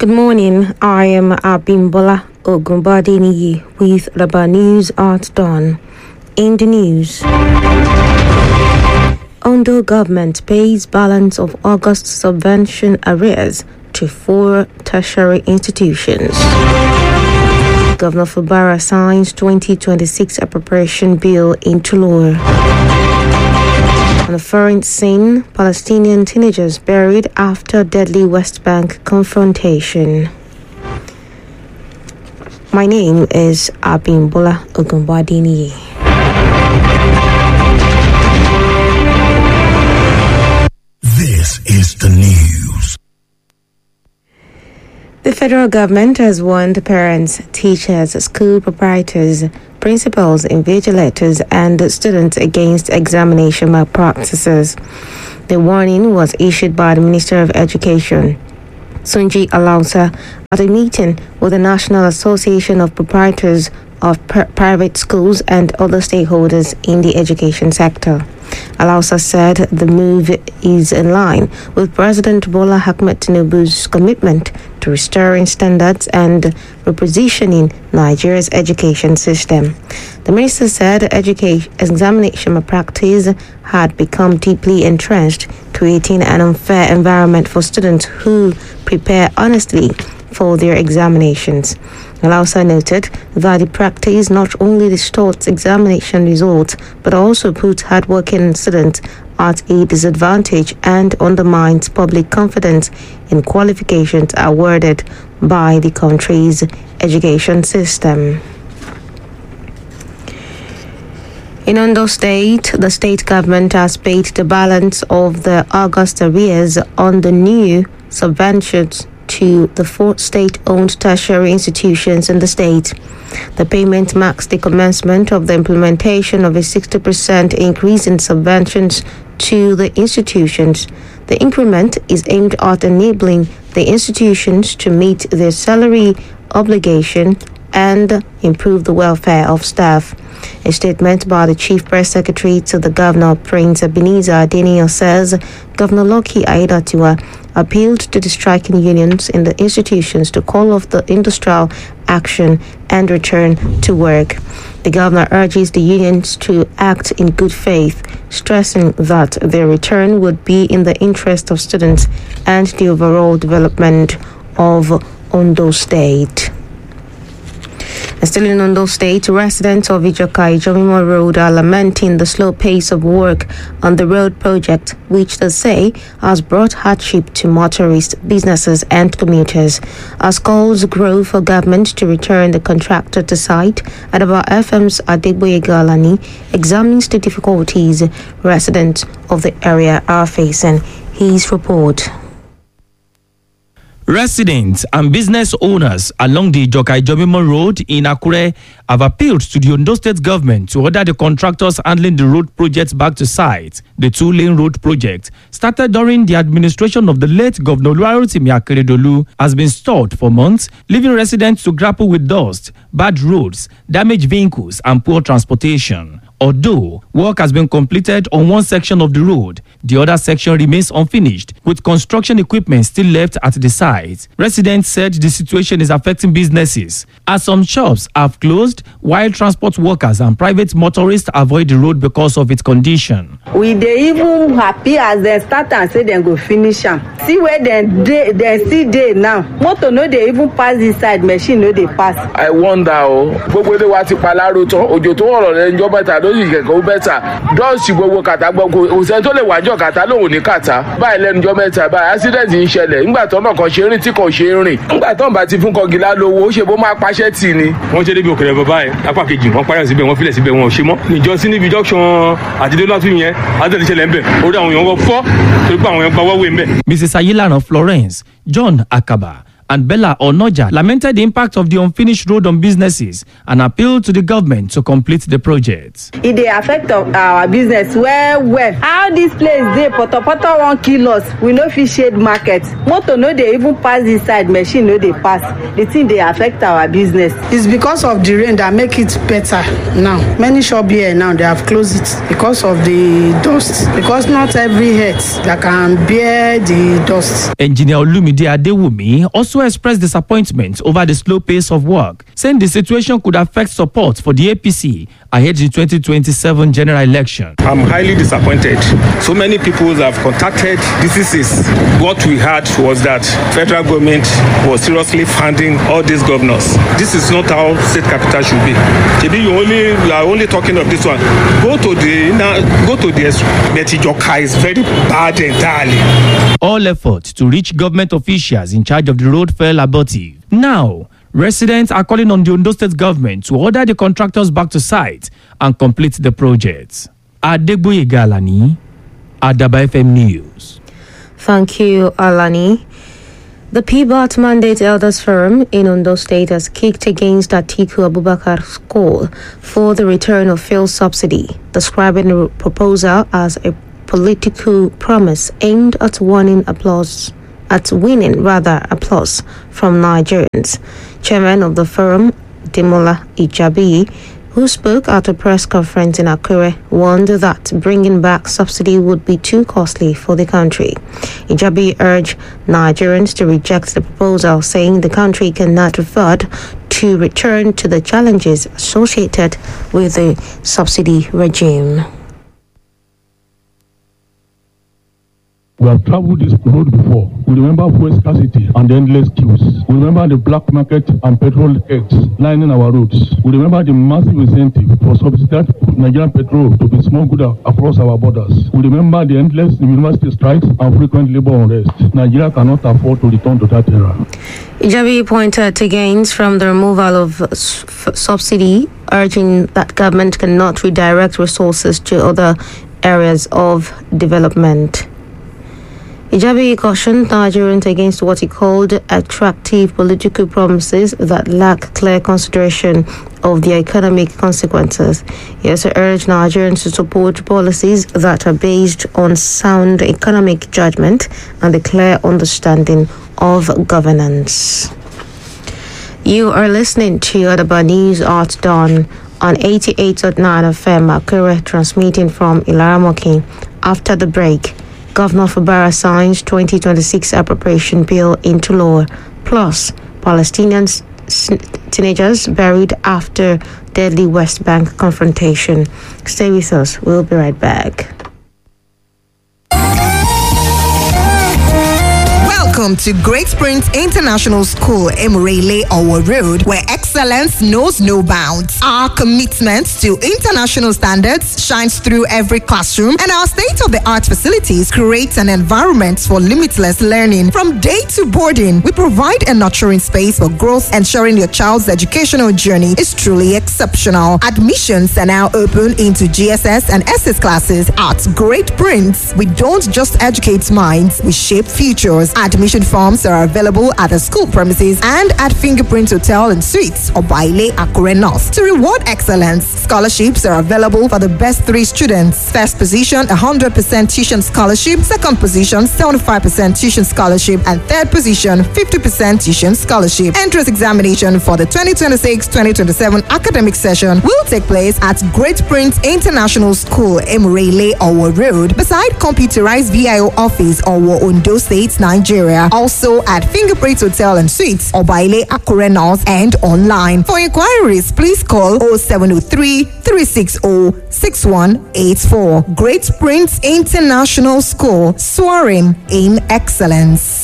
Good morning. I am Abimbola Ogunbadeniyi with the news at dawn. In the news, Ondo government pays balance of August subvention arrears to 4 tertiary institutions. Governor Fubara signs 2026 appropriation bill into law. On a foreign scene, Palestinian teenagers buried after deadly West Bank confrontation. My name is Abimbola Ogunbadeniyi. This is the news. The federal government has warned parents, teachers, school proprietors, principals, invigilators, and students against examination malpractices. The warning was issued by the Minister of Education, Sunji Alausa, at a meeting with the National Association of Proprietors of Private Schools and other stakeholders in the education sector. Alausa said the move is in line with President Bola Ahmed Tinubu's commitment to restoring standards and repositioning Nigeria's education system. The minister said examination malpractice had become deeply entrenched, creating an unfair environment for students who prepare honestly for their examinations. Alausa noted that the practice not only distorts examination results but also puts hardworking students at a disadvantage and undermines public confidence in qualifications awarded by the country's education system. In Ondo State, the state government has paid the balance of the August arrears on the new subventions to the 4 state-owned tertiary institutions in the state. The payment marks the commencement of the implementation of a 60% increase in subventions to the institutions. The increment is aimed at enabling the institutions to meet their salary obligation and improve the welfare of staff. A statement by the Chief Press Secretary to the Governor, Prince Ebenezer Adeniyi, says Governor Lucky Aiyedatiwa appealed to the striking unions in the institutions to call off the industrial action and return to work. The governor urges the unions to act in good faith, stressing that their return would be in the interest of students and the overall development of Ondo State. And still in Ondo State, residents of Ijoka-Ijomimo Road are lamenting the slow pace of work on the road project, which they say has brought hardship to motorists, businesses and commuters. As calls grow for government to return the contractor to site, Adaba FM's Adegboye Galani examines the difficulties residents of the area are facing. His report. Residents and business owners along the Ijoka-Ijomimo Road in Akure have appealed to the Ondo State government to order the contractors handling the road project back to site. The 2-lane road project, started during the administration of the late Governor Oluwarotimi Akeredolu, has been stalled for months, leaving residents to grapple with dust, bad roads, damaged vehicles and poor transportation. Although work has been completed on one section of the road, the other section remains unfinished, with construction equipment still left at the site. Residents said the situation is affecting businesses, as some shops have closed, while transport workers and private motorists avoid the road because of its condition. We dey even happy as they start and say they go finish am. See where they see day now. Motor no dey even pass this side, machine no dey pass. I wonder gbogbo de wa ti palaro tan ojo to oro le njo beta do yi keko beta dust gbogbo kata gbogbo o se to le wajo kata lohun ni kata ba ile njo meta ba accident ń ṣẹlẹ̀ ngba ton na kan ṣe rin tí kan ṣe rin ngba ton ba ti fún kan gila lowo o ṣe bo ma pase ti ni wọ́n ṣe débi òkèrè bàbá ẹ̀ apá kejì wọ́n parí síbẹ̀ wọ́n filẹ̀ síbẹ̀ wọ́n ò ṣe mọ́ níjọ sí níbi junction àtidélátú yẹn àtẹ̀lé ṣẹlẹ̀ ń bẹ̀ orí àwọn èèyàn wọ́n fọ́ torí pé àwọn èèyàn gba wọ́wé ń bẹ̀. Mrs. Ayilana Florence, John Akaba and Bella Onoja lamented the impact of the unfinished road on businesses and appealed to the government to complete the project. It dey affect our business well. How this place dey potopoto 1 kilos, we no fit shade market. Motor no dey even pass this side, machine no dey pass. The thing dey affect our business. It's because of the rain that make it better now. Many shops here now they have closed it because of the dust. Because not every head that can bear the dust. Engineer Olumide Adewumi also expressed disappointment over the slow pace of work, saying the situation could affect support for the APC ahead the 2027 general election. I'm highly disappointed. So many people have contacted. This is what we heard was that federal government was seriously funding all these governors. This is not how state capital should be. Maybe you are only talking of this one. Go to the Metijoka is very bad entirely. All efforts to reach government officials in charge of the road fell abortive. Now, residents are calling on the Ondo State government to order the contractors back to site and complete the project. Adegboye Galani, Adaba FM News. Thank you, Alani. The PBAT Mandate Elders Forum in Ondo State has kicked against Atiku Abubakar's call for the return of fuel subsidy, describing the proposal as a political promise aimed at winning applause from Nigerians. Chairman of the forum, Demola Ijabi, who spoke at a press conference in Akure, warned that bringing back subsidy would be too costly for the country. Ijabi urged Nigerians to reject the proposal, saying the country cannot afford to return to the challenges associated with the subsidy regime. We have traveled this road before. We remember fuel scarcity and the endless queues. We remember the black market and petrol kegs lining our roads. We remember the massive incentive for subsidized Nigerian petrol to be smuggled across our borders. We remember the endless university strikes and frequent labor unrest. Nigeria cannot afford to return to that era. Ijabi pointed to gains from the removal of subsidy, urging that government cannot redirect resources to other areas of development. Ijabi cautioned Nigerians against what he called attractive political promises that lack clear consideration of the economic consequences. He also urged Nigerians to support policies that are based on sound economic judgment and a clear understanding of governance. You are listening to Adaba News at Dawn on 88.9 FM Akure, transmitting from Ilaramoki. After the break, Governor Fubara signs 2026 appropriation bill into law, plus Palestinian teenagers buried after deadly West Bank confrontation. Stay with us. We'll be right back. Welcome to Great Springs International School, Emurele Owo Road, where excellence knows no bounds. Our commitment to international standards shines through every classroom, and our state-of-the-art facilities create an environment for limitless learning. From day to boarding, we provide a nurturing space for growth, ensuring your child's educational journey is truly exceptional. Admissions are now open into GSS and SS classes at Great Prince. We don't just educate minds, we shape futures. Admission forms are available at the school premises and at Fingerprint Hotel and Suites or Baile Akure North. To reward excellence, scholarships are available for the best 3 students. First position, 100% tuition scholarship. Second position, 75% tuition scholarship. And third position, 50% tuition scholarship. Entrance examination for the 2026-2027 academic session will take place at Great Prince International School, Emurele Owo Road, beside computerized VIO office, Owo, Ondo State, Nigeria. Also at Fingerprint Hotel and Suites, Obaile Akure North, and online. For inquiries, please call 0703 360 6184. Great Prince International School, soaring in excellence.